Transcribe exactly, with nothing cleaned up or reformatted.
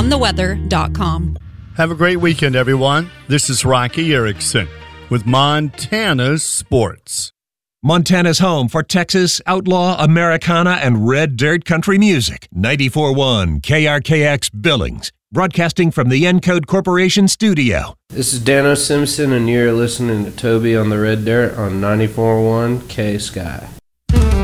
on the weather dot com. Have a great weekend, everyone. This is Rocky Erickson with Montana's Sports. Montana's home for Texas, outlaw, Americana, and red dirt country music. ninety-four point one K R K X Billings, broadcasting from the Encode Corporation studio. This is Dano Simpson, and you're listening to Toby on the Red Dirt on ninety-four point one K Sky.